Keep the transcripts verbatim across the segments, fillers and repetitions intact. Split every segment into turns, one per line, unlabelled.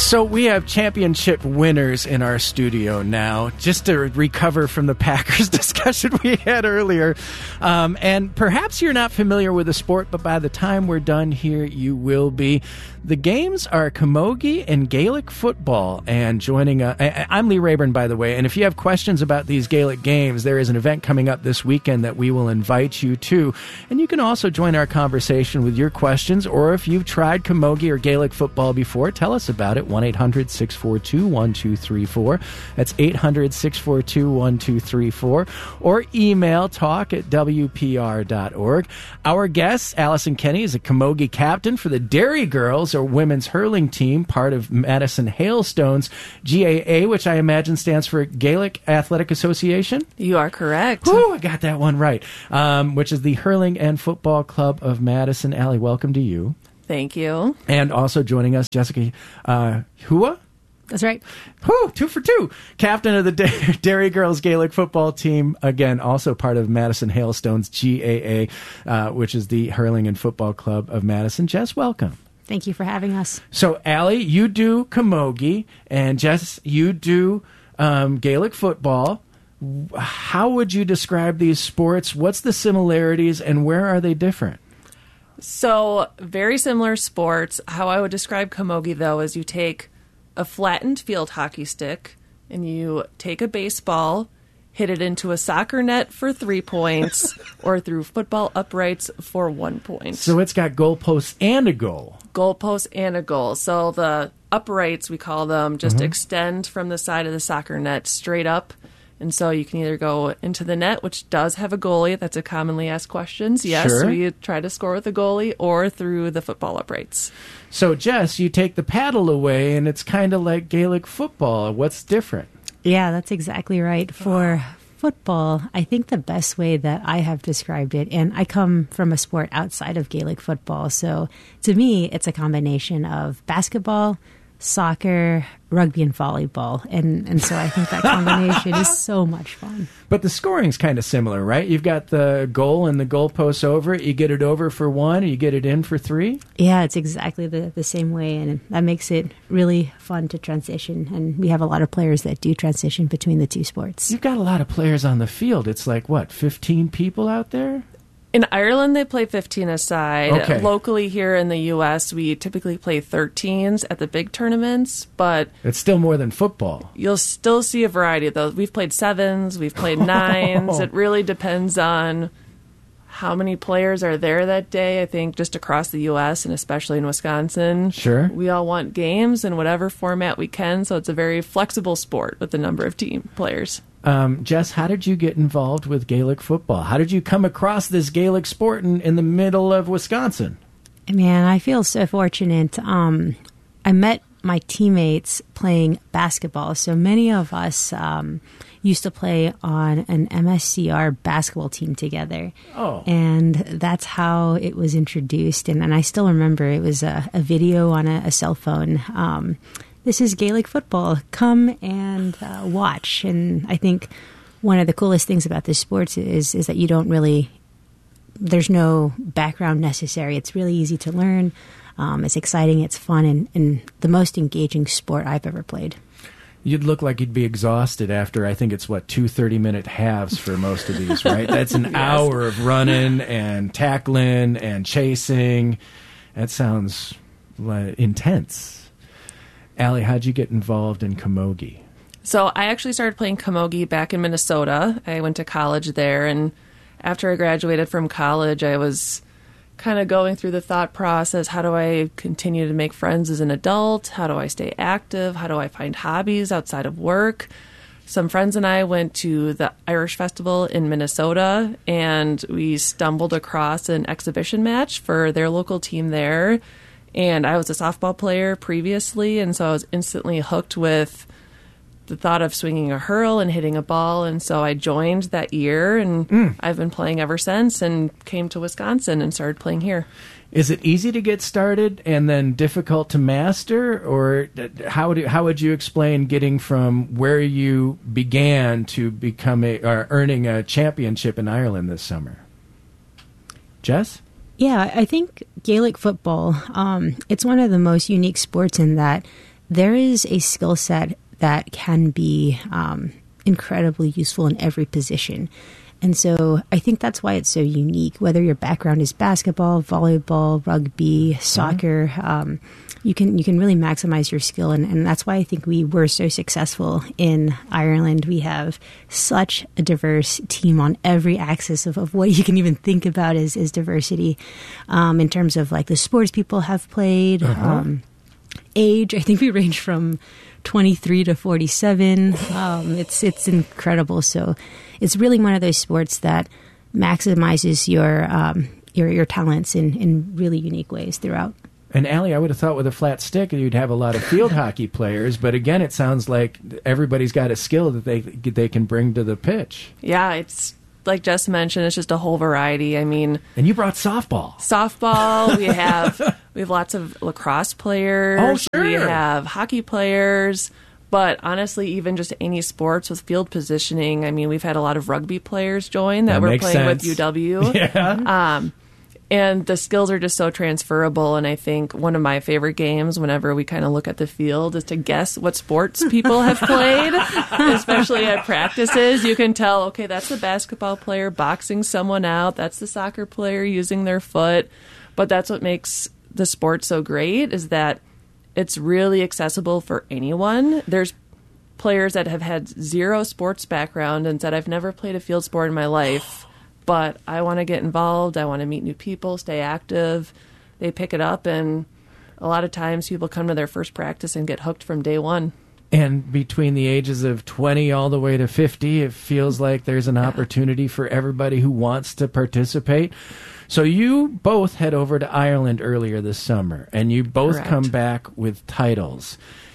So we have championship winners in our studio now, just to recover from the Packers discussion we had earlier. Um, and perhaps you're not familiar with the sport, but by the time we're done here, you will be. The games are camogie and Gaelic football. And joining us, I'm Lee Rayburn, by the way. And if you have questions about these Gaelic games, there is an event coming up this weekend that we will invite you to. And you can also join our conversation with your questions, or if you've tried camogie or Gaelic football before, tell us about it. one eight hundred six four two one two three four. That's eight hundred six four two one two three four. Or email talk at w p r dot org. Our guest, Allison Kenny, is a camogie captain for the Derry Girls, or women's hurling team, part of Madison Hailstones G A A, which I imagine stands for Gaelic Athletic Association.
You are correct.
Whew, I got that one right. Um, which is the Hurling and Football Club of Madison. Allie, welcome to you.
Thank you.
And also joining us, Jessica uh, Hua.
That's right.
Whew, two for two. Captain of the Derry Girls Gaelic football team. Again, also part of Madison Hailstones G A A, uh, which is the Hurling and Football Club of Madison. Jess, welcome.
Thank you for having us.
So, Allie, you do camogie, and Jess, you do um, Gaelic football. How would you describe these sports? What's the similarities, and where are they different?
So, very similar sports. How I would describe camogie, though, is you take a flattened field hockey stick, and you take a baseball, hit it into a soccer net for three points, or through football uprights for one point.
So it's got goalposts and a goal.
Goalposts and a goal. So the uprights, we call them, just
Mm-hmm.
extend from the side of the soccer net straight up. And so you can either go into the net, which does have a goalie. That's a commonly asked question. Yes,
Sure.
we try to score with a goalie, or through the football uprights.
So, Jess, you take the paddle away, and it's kind of like Gaelic football. What's different?
Yeah, that's exactly right. For football, I think the best way that I have described it, and I come from a sport outside of Gaelic football, so to me, it's a combination of basketball, soccer, rugby, and volleyball. And, and so I think that combination is so much fun.
But the scoring's kind of similar, right? You've got the goal and the goalposts over it. You get it over for one, or you get it in for three?
Yeah, it's exactly the, the same way, and that makes it really fun to transition. And we have a lot of players that do transition between the two sports.
You've got a lot of players on the field. It's like, what, fifteen people out there?
In Ireland, they play fifteen a side.
Okay.
Locally here in the U S, we typically play thirteens at the big tournaments, but
It's still more than football.
you'll still see a variety of those. We've played sevens, we've played nines. It really depends on how many players are there that day. I think just across the U S and especially in Wisconsin,
Sure.
we all want games in whatever format we can, so it's a very flexible sport with the number of team players.
Um, Jess, how did you get involved with Gaelic football? How did you come across this Gaelic sport in, in the middle of Wisconsin?
Man, I feel so fortunate. Um, I met my teammates playing basketball. So many of us um, used to play on an M S C R basketball team together.
Oh.
And that's how it was introduced. And, and I still remember it was a, a video on a, a cell phone. Um, this is Gaelic football. Come and uh, watch. And I think one of the coolest things about this sport is is that you don't really, there's no background necessary. It's really easy to learn. Um, it's exciting, it's fun, and, and the most engaging sport I've ever played.
You'd look like you'd be exhausted after, I think it's, what, two thirty-minute halves for most of these, right? That's an
Yes.
hour of running and tackling and chasing. That sounds like, intense. Allie, how'd you get involved in camogie?
So I actually started playing camogie back in Minnesota. I went to college there, and after I graduated from college, I was kind of going through the thought process. How do I continue to make friends as an adult? How do I stay active? How do I find hobbies outside of work? Some friends and I went to the Irish Festival in Minnesota, and we stumbled across an exhibition match for their local team there. And I was a softball player previously, and so I was instantly hooked with the thought of swinging a hurl and hitting a ball. And so I joined that year, and mm. I've been playing ever since, and came to Wisconsin and started playing here.
Is it easy to get started and then difficult to master? Or how would, how would you explain getting from where you began to become a, or earning a championship in Ireland this summer? Jess?
Yeah, I think Gaelic football, um, it's one of the most unique sports in that there is a skill set that can be um, incredibly useful in every position. And so I think that's why it's so unique, whether your background is basketball, volleyball, rugby, soccer, um, you can you can really maximize your skill. And, and that's why I think we were so successful in Ireland. We have such a diverse team on every axis of, of what you can even think about as, as diversity um, in terms of like the sports people have played, uh-huh. um, age. I think we range from twenty-three to forty-seven. Um, it's it's incredible. So it's really one of those sports that maximizes your um, your your talents in, in really unique ways throughout.
And Allie, I would have thought with a flat stick you'd have a lot of field hockey players, but again, it sounds like everybody's got a skill that they they can bring to the pitch.
Yeah, it's like Jess mentioned, it's just a whole variety. I mean,
and you brought softball.
Softball. We have we have lots of lacrosse players.
Oh, sure.
We have hockey players. But honestly, even just any sports with field positioning, I mean, we've had a lot of rugby players join that, that were playing sense. with U W.
Yeah.
Um, and the skills are just so transferable. And I think one of my favorite games, whenever we kind of look at the field, is to guess what sports people have played, especially at practices. You can tell, okay, that's the basketball player boxing someone out. That's the soccer player using their foot. But that's what makes the sport so great, is that it's really accessible for anyone. There's players that have had zero sports background and said, I've never played a field sport in my life, but I want to get involved. I want to meet new people, stay active. They pick it up, and a lot of times people come to their first practice and get hooked from day one.
And between the ages of twenty all the way to fifty, it feels like there's an yeah. opportunity for everybody who wants to participate. So you both head over to Ireland earlier this summer, and you both
Correct.
come back with titles.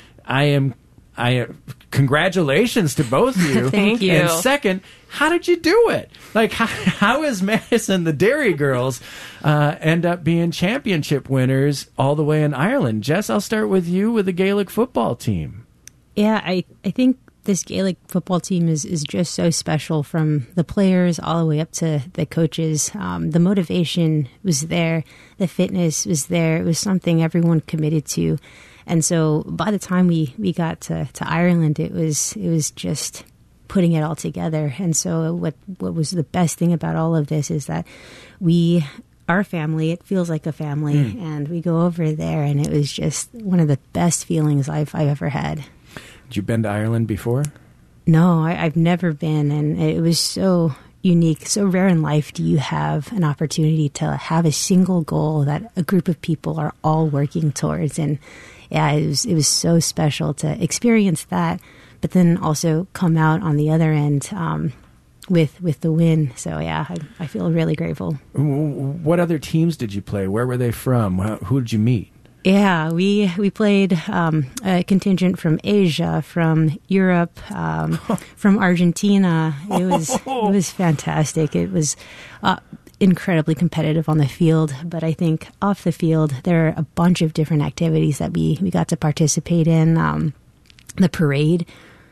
I am, I congratulations to both of you.
Thank you.
And second, how did you do it? Like, how, how is Madison, the Dairy Girls, uh, end up being championship winners all the way in Ireland? Jess, I'll start with you with the Gaelic football team.
Yeah, I, I think this Gaelic football team is, is just so special, from the players all the way up to the coaches. Um, the motivation was there. The fitness was there. It was something everyone committed to. And so by the time we, we got to, to Ireland, it was it was just putting it all together. And so what what was the best thing about all of this is that we, our family, it feels like a family, mm. and we go over there, and it was just one of the best feelings I've I've ever had.
Had you been to Ireland before?
No, I, I've never been, and it was so unique. So rare in life do you have an opportunity to have a single goal that a group of people are all working towards. And yeah, it was it was so special to experience that, but then also come out on the other end um, with with the win. So yeah, I, I feel really grateful.
What other teams did you play? Where were they from? Who did you meet?
Yeah, we we played um, a contingent from Asia, from Europe, um, from Argentina. It was it was fantastic. It was uh, incredibly competitive on the field, but I think off the field there are a bunch of different activities that we, we got to participate in. Um, the parade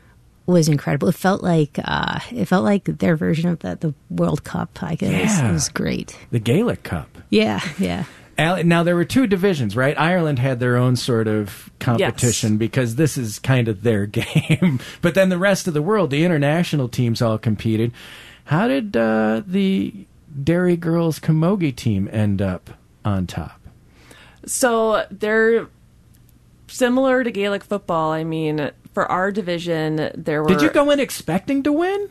was incredible. It felt like uh, it felt like their version of the, the World Cup. I guess
yeah.
It was great.
The Gaelic Cup.
Yeah, yeah.
Now, there were two divisions, right? Ireland had their own sort of competition, yes, because this is kind of their game. But then the rest of the world, the international teams all competed. How did uh, the Dairy Girls Camogie team end up on top?
So they're similar to Gaelic football. I mean, for our division, there were...
Did you go in expecting to win?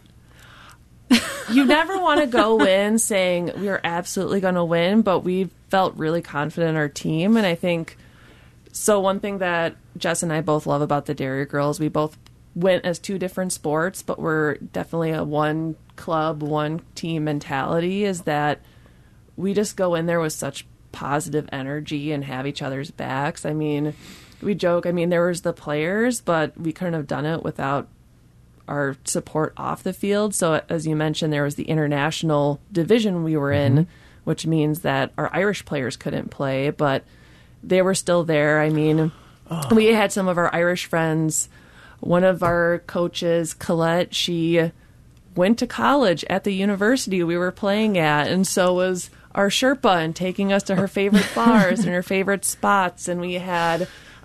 You never want to go in saying we're absolutely going to win, but we felt really confident in our team. And I think, so one thing that Jess and I both love about the Dairy Girls, we both went as two different sports, but we're definitely a one club, one team mentality, is that we just go in there with such positive energy and have each other's backs. I mean, we joke, I mean, there was the players, but we couldn't have done it without our support off the field. So as you mentioned, there was the international division we were in, mm-hmm. which means that our Irish players couldn't play, but they were still there. I mean, oh. we had some of our Irish friends. One of our coaches, Colette, she went to college at the university we were playing at, and so was our Sherpa, and taking us to her favorite bars and her favorite spots. And we had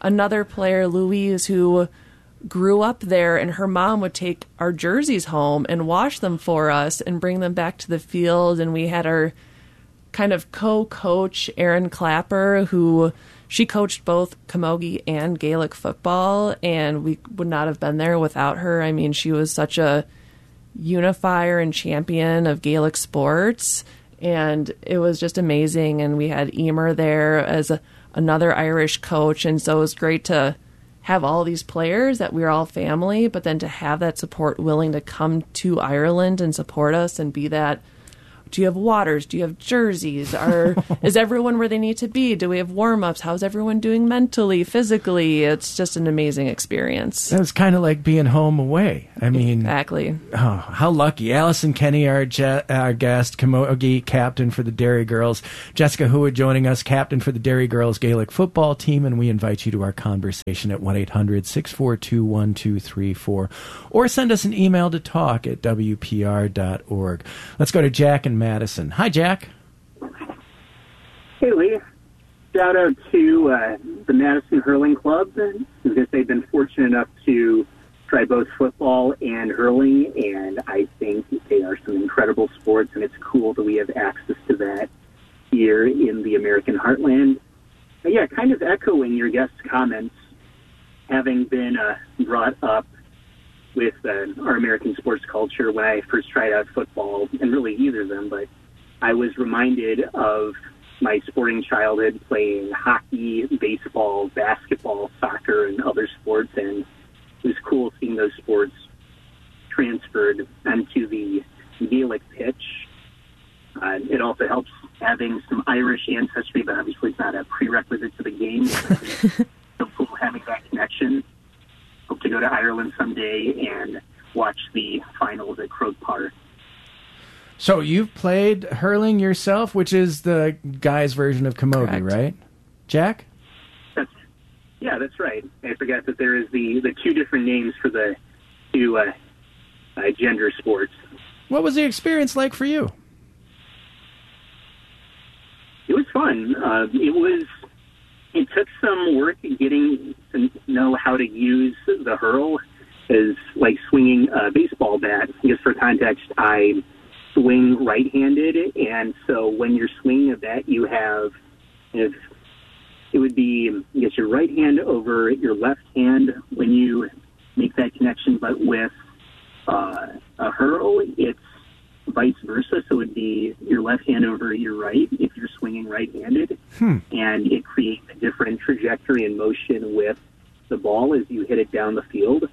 another player, Louise, who grew up there, and her mom would take our jerseys home and wash them for us and bring them back to the field. And we had our kind of co-coach, Erin Clapper, who she coached both camogie and Gaelic football, and we would not have been there without her. I mean, she was such a unifier and champion of Gaelic sports, and it was just amazing. And we had Emer there as a, another Irish coach, and so it was great to have all these players that we were all family, but then to have that support willing to come to Ireland and support us and be that. Do you have waters? Do you have jerseys? Are is everyone where they need to be? Do we have warm-ups? How's everyone doing mentally, physically? It's just an amazing experience.
It was kind of like being home away. I mean,
exactly.
Oh, how lucky. Allison Kenny, our, je- our guest, camogie captain for the Derry Girls. Jessica Hood joining us, captain for the Derry Girls Gaelic football team, and we invite you to our conversation at one eight hundred six four two one two three four, or send us an email to talk at w p r dot org. Let's go to Jack and Madison. Hi, Jack.
Hey, Lee. Shout out to uh, the Madison Hurling Club, because they've been fortunate enough to try both football and hurling, and I think they are some incredible sports, and it's cool that we have access to that here in the American heartland. But yeah, kind of echoing your guest's comments, having been uh, brought up with uh, our American sports culture when I first tried out football, and really either of them, but I was reminded of my sporting childhood playing hockey, baseball, basketball, soccer, and other sports, and it was cool seeing those sports transferred onto the Gaelic pitch. Uh, it also helps having some Irish ancestry, but obviously it's not a prerequisite to the game. So cool having that connection. Hope to go to Ireland someday and watch the finals at Croke Park.
So you've played hurling yourself, which is the guys' version of camogie,
Correct.
right? Jack?
That's, yeah, that's right. I forgot that there is the, the two different names for the two uh, uh, gender sports.
What was the experience like for you?
It was fun. Uh, it was. It took some work getting to know how to use the hurl as like swinging a baseball bat. Just for context, I swing right-handed, and so when you're swinging a bat, you have, if it would be, I guess, your right hand over your left hand when you make that connection, but with uh, a hurl, it's vice versa, so it would be your left hand over your right if you're swinging right-handed,
Hmm.
and it creates a different trajectory and motion with the ball as you hit it down the field.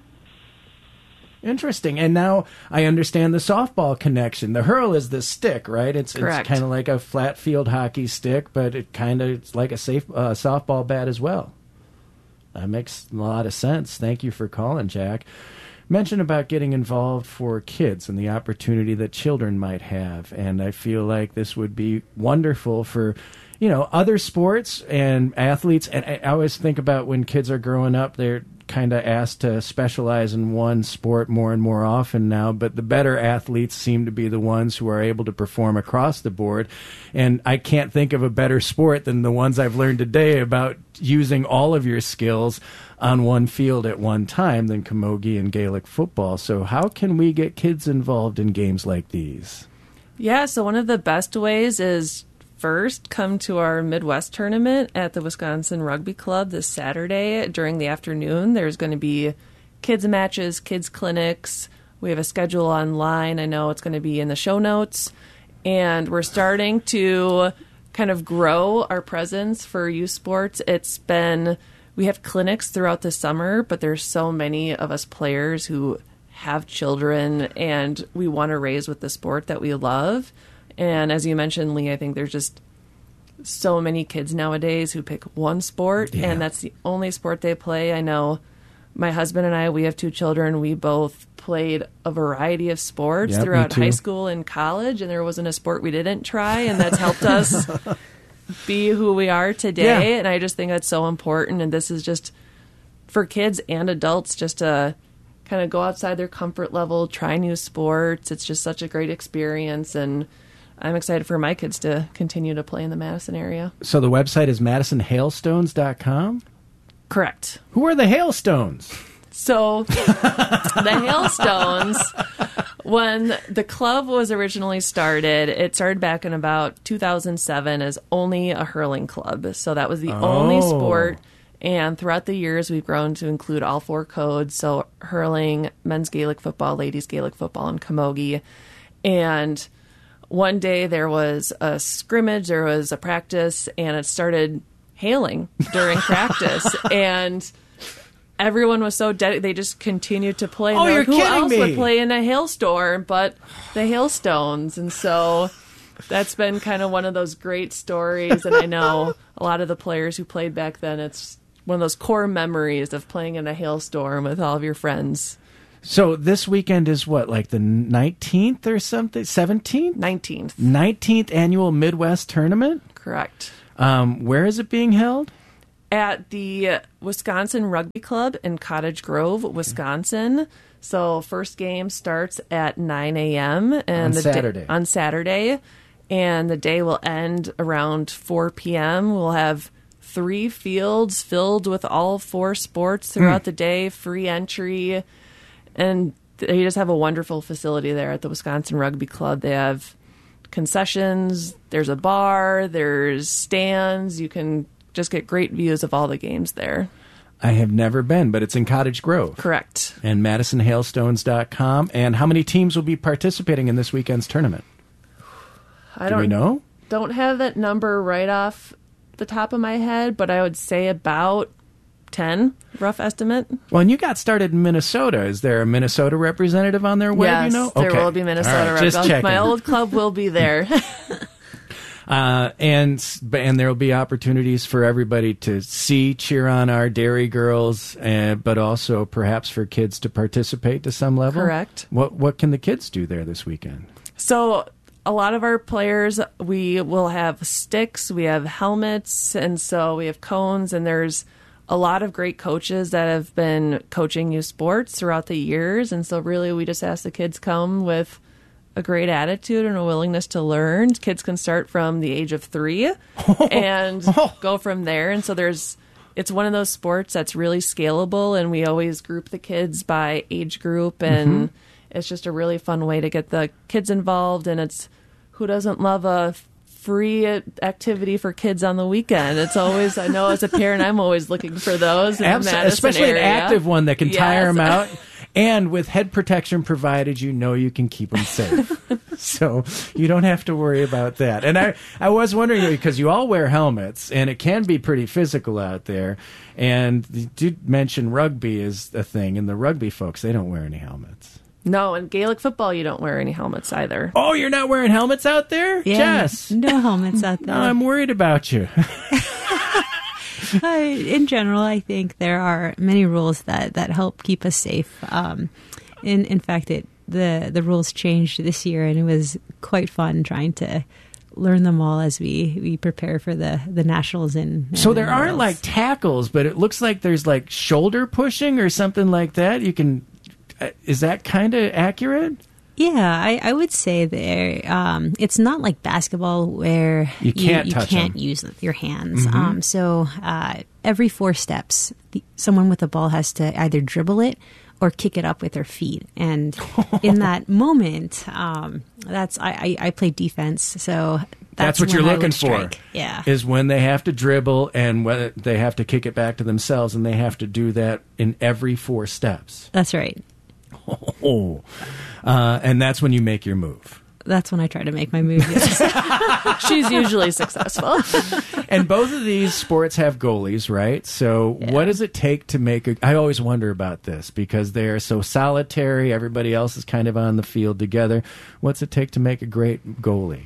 Interesting. And now I understand the softball connection. The hurl is the stick, right? It's, it's
Correct.
kind of like a flat field hockey stick, but it kind of it's like a safe uh, softball bat as well. That makes a lot of sense. Thank you for calling, Jack. Mention about getting involved for kids and the opportunity that children might have. And I feel like this would be wonderful for, you know, other sports and athletes. And I always think about when kids are growing up, they're kind of asked to specialize in one sport more and more often now, but the better athletes seem to be the ones who are able to perform across the board. And I can't think of a better sport than the ones I've learned today about using all of your skills on one field at one time than camogie and Gaelic football. So how can we get kids involved in games like these?
Yeah, so one of the best ways is first come to our Midwest tournament at the Wisconsin Rugby Club this Saturday during the afternoon. There's going to be kids matches, kids clinics. We have a schedule online. I know it's going to be in the show notes. And we're starting to kind of grow our presence for youth sports. It's been, we have clinics throughout the summer, but there's so many of us players who have children and we want to raise with the sport that we love. And as you mentioned, Lee, I think there's just so many kids nowadays who pick one sport,
Yeah.
and that's the only sport they play. I know my husband and I, we have two children. We both played a variety of sports
Yep, me
throughout
too.
high school and college, and there wasn't a sport we didn't try, and that's helped us be who we are today.
Yeah.
And I just think that's so important, and this is just for kids and adults just to kind of go outside their comfort level, try new sports. It's just such a great experience, and I'm excited for my kids to continue to play in the Madison area.
So the website is madison hailstones dot com?
Correct.
Who are the Hailstones?
So the Hailstones, when the club was originally started, it started back in about two thousand seven as only a hurling club. So that was the
Oh.
only sport. And throughout the years, we've grown to include all four codes. So hurling, men's Gaelic football, ladies Gaelic football, and camogie. And one day there was a scrimmage, there was a practice, and it started hailing during practice. And everyone was so dead. They just continued to play. And
Oh,
they're
you're
like, who
kidding
else
me.
would play in a hailstorm but the Hailstones? And so that's been kind of one of those great stories. And I know a lot of the players who played back then, it's one of those core memories of playing in a hailstorm with all of your friends.
So this weekend is what, like the nineteenth or something? seventeenth?
nineteenth.
nineteenth annual Midwest tournament?
Correct.
Um, where is it being held?
At the Wisconsin Rugby Club in Cottage Grove, Wisconsin. So first game starts at nine a.m. and
On
the
Saturday.
Day, on Saturday, and the day will end around four p.m. We'll have three fields filled with all four sports throughout
Mm.
the day, free entry, and they just have a wonderful facility there at the Wisconsin Rugby Club. They have concessions, there's a bar, there's stands. You can just get great views of all the games there.
I have never been, but it's in Cottage Grove.
Correct.
And Madison Hailstones dot com. And how many teams will be participating in this weekend's tournament?
I
Do
don't
we know?
don't have that number right off the top of my head, but I would say about ten, rough estimate.
Well, and you got started in Minnesota. Is there a Minnesota representative on their web?
Yes,
You know?
there
Okay.
will be Minnesota.
All right, just
Rugby.
checking.
My old club will be there.
Uh, and and there will be opportunities for everybody to see, cheer on our Dairy Girls, uh, but also perhaps for kids to participate to some level.
Correct.
What what can the kids do there this weekend?
So a lot of our players, we will have sticks, we have helmets, and so we have cones, and there's a lot of great coaches that have been coaching youth sports throughout the years. And so really we just ask the kids come with a great attitude and a willingness to learn. Kids can start from the age of three and go from there. And so there's, it's one of those sports that's really scalable, and we always group the kids by age group, and mm-hmm. it's just a really fun way to get the kids involved. And it's, who doesn't love a free activity for kids on the weekend? It's always, I know as a parent, I'm always looking for those in
Abs-
the Madison
especially
area.
an active one that can
Yes.
tire them out. And with head protection provided, you know you can keep them safe. So you don't have to worry about that. And I, I was wondering, because you all wear helmets, and it can be pretty physical out there. And you did mention rugby is a thing, and the rugby folks, they don't wear any helmets.
No, and Gaelic football, you don't wear any helmets either.
Oh, you're not wearing helmets out there?
Yeah,
Jess?
no helmets out there.
No, I'm worried about you.
Uh, in general, I think there are many rules that, that help keep us safe. Um, in in fact, it the the rules changed this year, and it was quite fun trying to learn them all as we, we prepare for the, the nationals. In, in
So there aren't
Worlds.
like tackles, but it looks like there's like shoulder pushing or something like that. You can. Uh, is that kind of accurate?
Yeah, I, I would say there. Um, it's not like basketball where
You can't
you,
touch
can't
them.
use your hands.
Mhm.
Um, so uh, every four steps, the, someone with the ball has to either dribble it or kick it up with their feet. And in that moment, um, that's I, I, I play defense, so
That's,
that's,
what
when
you're
I
looking
would
for.
strike. Yeah,
Is when they have to dribble and whether they have to kick it back to themselves, and they have to do that in every four steps.
that's right.
Oh, uh, and that's when you make your move.
That's when I try to make my move. Yes.
She's usually successful.
And both of these sports have goalies, right? So
Yeah.
what does it take to make a... I always wonder about this because they're so solitary. Everybody else is kind of on the field together. What's it take to make a great goalie?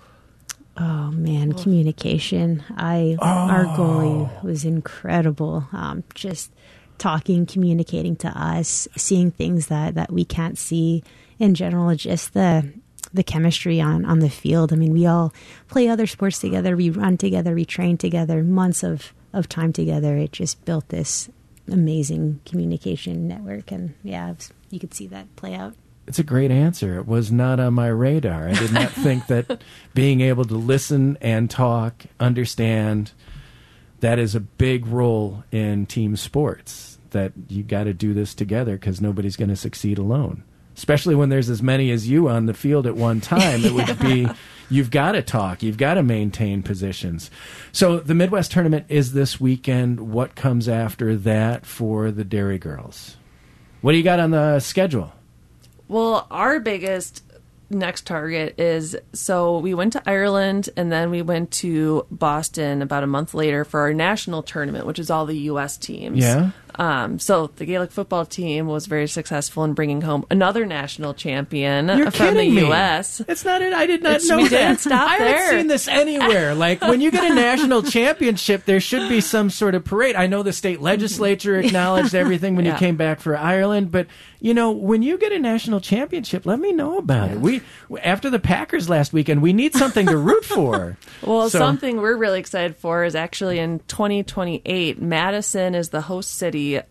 Oh man, communication. I
Oh.
our goalie was incredible. Um, just talking, communicating to us, seeing things that, that we can't see. In general, just the the chemistry on, on the field. I mean, we all play other sports together. We run together. We train together. Months of, of time together. It just built this amazing communication network. And yeah, it was, you could see that play out.
It's a great answer. It was not on my radar. I did not think that being able to listen and talk, understand that is a big role in team sports, that you got to do this together because nobody's going to succeed alone. Especially when there's as many as you on the field at one time. It would be, you've got to talk. You've got to maintain positions. So the Midwest Tournament is this weekend. What comes after that for the Dairy Girls? What do you got on the schedule?
Well, our biggest next target is, so we went to Ireland and then we went to Boston about a month later for our national tournament, which is all the U S teams.
Yeah.
Um, so the Gaelic football team was very successful in bringing home another national champion
You're
from the
kidding me.
U S.
It's not it. I did not
It's-
know
we
that.
didn't stop
I
there.
haven't seen this anywhere. Like when you get a national championship, there should be some sort of parade. I know the state legislature acknowledged everything when
Yeah.
you came back for Ireland, but you know, when you get a national championship, let me know about it. We after the Packers last weekend, we need something to root for.
Well,
So-
something we're really excited for is actually in twenty twenty-eight, Madison is the host city